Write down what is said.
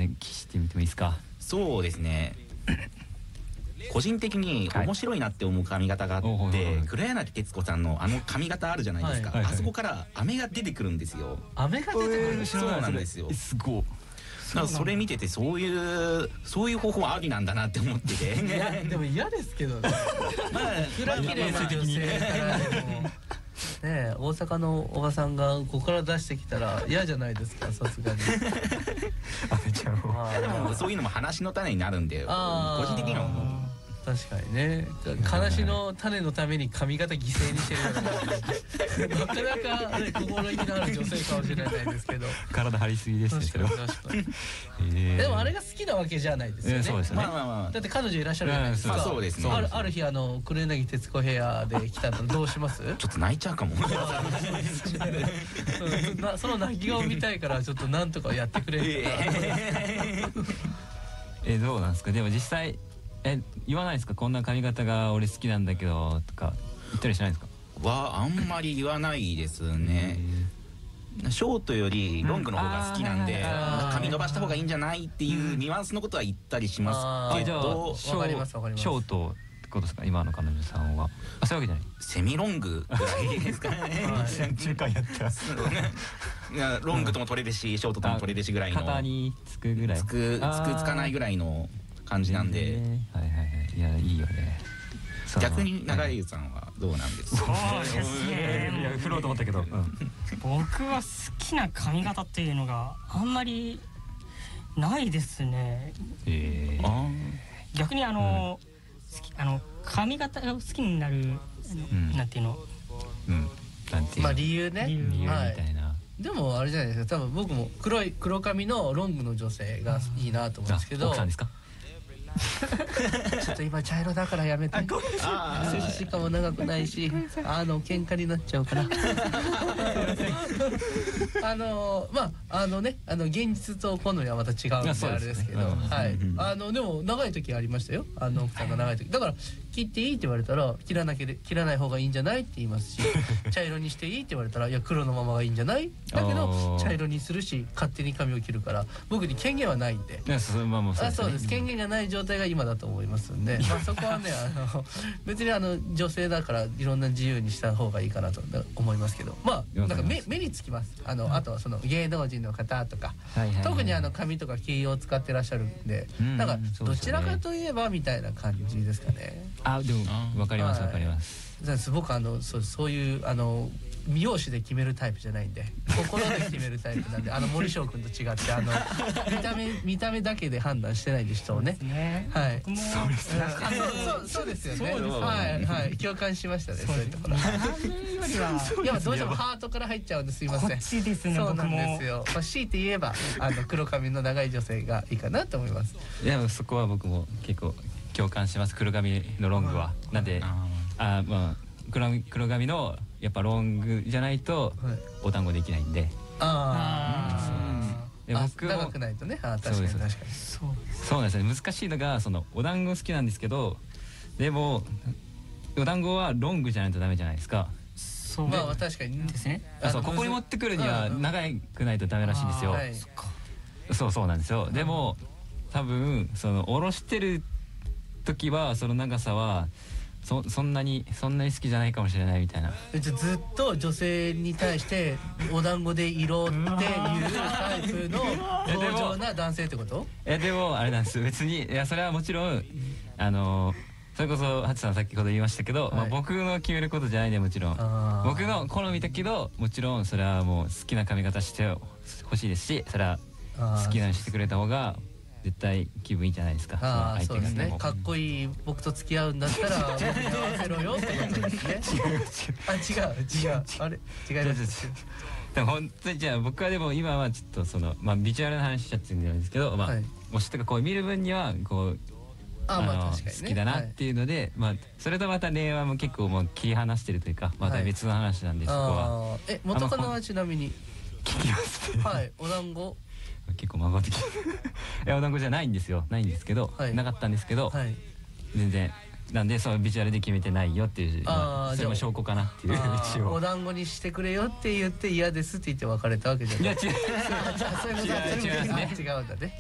ね聞してみてもいいですか？ そうですね。個人的に面白いなって思う髪型があって、黒柳徹子さんのあの髪型あるじゃないですか。あそこから飴が出てくるんですよ。 飴が出てくる。 そうなんですよ。 すごい。 それ見ててそういう方法ありなんだなって思ってて。 いやでも嫌ですけどね。まあ綺麗な女性からでもね、大阪のおばさんがここから出してきたら嫌じゃないですか、さすがに。 そういうのも話の種になるんで、個人的には思う。 確かにね、話の種のために髪型犠牲にしてるなかなか心意気のある女性かもしれないですけど、 体張りすぎですね、それは。 でもあれが好きなわけじゃないですよね。 そうですね。 だって彼女いらっしゃるじゃないですか。 そうですね。 ある日黒柳徹子ヘアで来たらどうします？ ちょっと泣いちゃうかも。 その泣き顔見たいからちょっとなんとかやってくれる。 どうなんですか？でも実際言わないですか？こんな髪型が俺好きなんだけどとか言ったりしないですか？ あんまり言わないですね。ショートよりロングの方が好きなんで、髪伸ばした方がいいんじゃないっていうニュアンスのことは言ったりしますけど。 わかりますわかります。 ショートってことですか？今の彼女さんは。そういうわけじゃない。 セミロングぐらいですかね。 中間やった。 ロングとも取れるし、ショートとも取れるしぐらいの。 肩につくぐらい。 つかないぐらいの感じなんで。 はいはいはい。いやいいよね。 逆に永井さんはどうなんですか？ そうですね。 いや振ろうと思ったけど。 僕は好きな髪型っていうのがあんまりないですね。逆に髪型が好きになるなんていうの。 まあ理由ね。 理由みたいな。 でもあれじゃないですか。多分僕も黒髪のロングの女性がいいなと思うんですけど。 奥さんですか？ ちょっと今茶色だからやめて。しかも長くないし、喧嘩になっちゃうから。現実と好みはまた違うんであれですけど、はい。でも長い時ありましたよ。奥さんが長い時。だから切っていいって言われたら切らない方がいいんじゃないって言いますし、茶色にしていいって言われたらいや黒のままがいいんじゃない。だけど茶色にするし勝手に髪を切るから僕に権限はないんで。そうです。権限がない状態が今だと思いますんで、そこはね別に女性だからいろんな自由にした方がいいかなと思いますけど、なんか目につきます。あとはその芸能人の方とか特に髪とか気を使ってらっしゃるんで、なんかどちらかといえばみたいな感じですかね。 でもわかりますわかります。 僕そういう美容師で決めるタイプじゃないんで心で決めるタイプなんで森翔君と違って見た目だけで判断してないで人をね。はい。そうですよね。はいはい共感しましたね。そういうところ。いやどうしてもハートから入っちゃうんですいません。 こっちですね。 そうなんですよ。強いて言えば黒髪の長い女性がいいかなと思います。 いやそこは僕も結構共感します。黒髪のロングはなんで黒髪のやっぱロングじゃないとお団子できないんで。 僕長くないとね。確かに確かに。 そうなんですね。難しいのがお団子好きなんですけど、でもお団子はロングじゃないとダメじゃないですか。 確かにですね。 ここに持ってくるには長くないとダメらしいんですよ。そうなんですよ。でも多分下ろしてる時はその長さはそんなに好きじゃないかもしれないみたいな。 ずっと女性に対してお団子で色っていうタイプの強情な男性ってこと？ でもあれなんです別に。いやそれはもちろんそれこそハチさん先ほど言いましたけど、僕の決めることじゃないんでもちろん僕の好みだけど、もちろんそれはもう好きな髪型してほしいですし、それは好きなにしてくれた方が絶対気分いいじゃないですか。 そうですね。かっこいい僕と付き合うんだったら僕に合わせろよってことですね。違うあれ違います。 でも本当にじゃあ僕はでも今はちょっとビジュアルの話しちゃってるんですけど、推しとかこう見る分にはこう好きだなっていうので、それとまた恋愛も結構もう切り離してるというかまた別の話なんで、そこは。 元カノはちなみに聞きますね。 はい。お団子結構孫的お団子じゃないんですけど、なかったんですけど、全然なんでビジュアルで決めてないよっていう、それも証拠かなっていう一応。 お団子にしてくれよって言って嫌ですって言って別れたわけじゃない。 いや違う。 そういうこと。違うんだね。